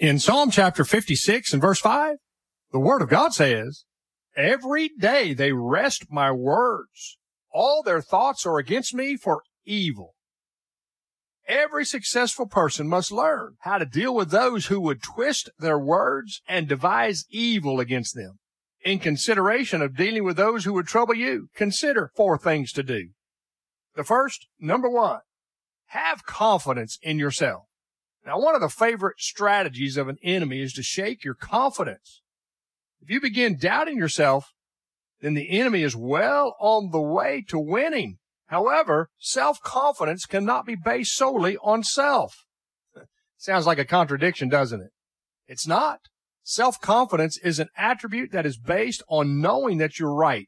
In Psalm chapter 56 and verse 5, the Word of God says, "Every day they wrest my words. All their thoughts are against me for evil." Every successful person must learn how to deal with those who would twist their words and devise evil against them. In consideration of dealing with those who would trouble you, consider 4 things to do. The first, number 1, have confidence in yourself. Now, one of the favorite strategies of an enemy is to shake your confidence. If you begin doubting yourself, then the enemy is well on the way to winning. However, self-confidence cannot be based solely on self. Sounds like a contradiction, doesn't it? It's not. Self-confidence is an attribute that is based on knowing that you're right.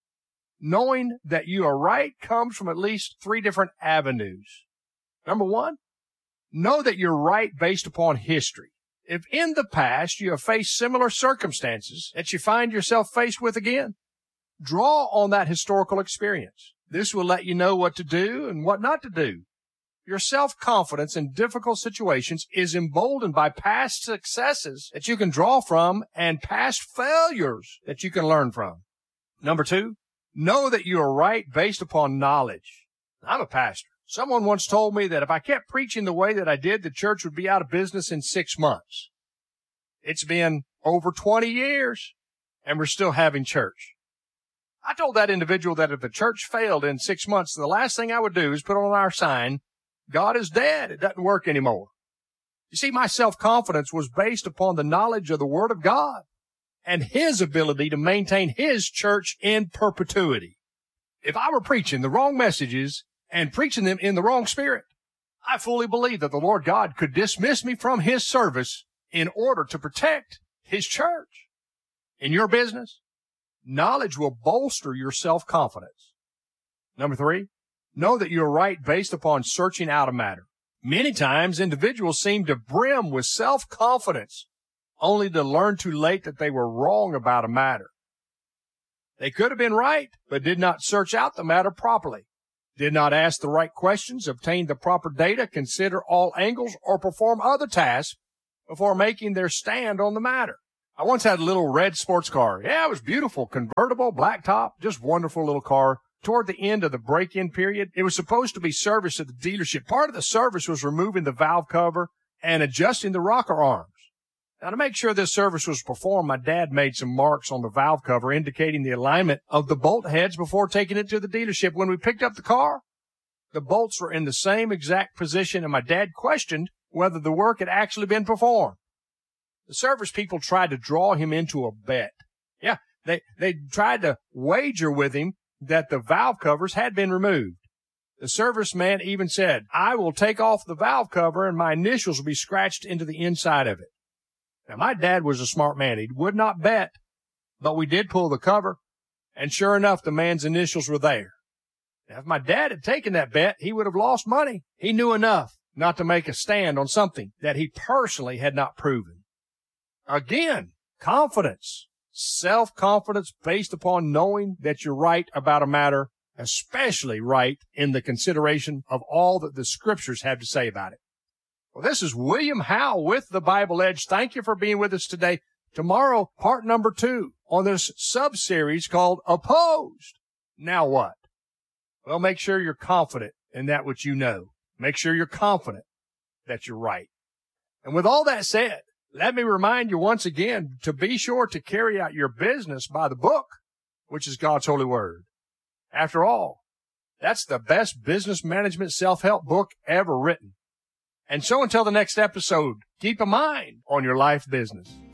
Knowing that you are right comes from at least 3 different avenues. Number 1, know that you're right based upon history. If in the past you have faced similar circumstances that you find yourself faced with again, draw on that historical experience. This will let you know what to do and what not to do. Your self-confidence in difficult situations is emboldened by past successes that you can draw from and past failures that you can learn from. Number 2, know that you are right based upon knowledge. I'm a pastor. Someone once told me that if I kept preaching the way that I did, the church would be out of business in 6 months. It's been over 20 years, and we're still having church. I told that individual that if the church failed in 6 months, the last thing I would do is put on our sign, "God is dead. It doesn't work anymore." You see, my self-confidence was based upon the knowledge of the Word of God and His ability to maintain His church in perpetuity. If I were preaching the wrong messages and preaching them in the wrong spirit, I fully believe that the Lord God could dismiss me from His service in order to protect His church. In your business, knowledge will bolster your self-confidence. Number 3, know that you're right based upon searching out a matter. Many times, individuals seem to brim with self-confidence only to learn too late that they were wrong about a matter. They could have been right, but did not search out the matter properly, did not ask the right questions, obtain the proper data, consider all angles, or perform other tasks before making their stand on the matter. I once had a little red sports car. Yeah, it was beautiful, convertible, black top, just wonderful little car. Toward the end of the break-in period, it was supposed to be serviced at the dealership. Part of the service was removing the valve cover and adjusting the rocker arms. Now, to make sure this service was performed, my dad made some marks on the valve cover indicating the alignment of the bolt heads before taking it to the dealership. When we picked up the car, the bolts were in the same exact position, and my dad questioned whether the work had actually been performed. The service people tried to draw him into a bet. Yeah, they tried to wager with him that the valve covers had been removed. The serviceman even said, "I will take off the valve cover and my initials will be scratched into the inside of it." Now, my dad was a smart man. He would not bet, but we did pull the cover, and sure enough, the man's initials were there. Now, if my dad had taken that bet, he would have lost money. He knew enough not to make a stand on something that he personally had not proven. Again, confidence, self-confidence based upon knowing that you're right about a matter, especially right in the consideration of all that the Scriptures have to say about it. Well, this is William Howe with the Bible Edge. Thank you for being with us today. Tomorrow, part number 2 on this sub-series called Opposed. Now what? Well, make sure you're confident in that which you know. Make sure you're confident that you're right. And with all that said, let me remind you once again to be sure to carry out your business by the book, which is God's holy word. After all, that's the best business management self-help book ever written. And so until the next episode, keep a mind on your life business.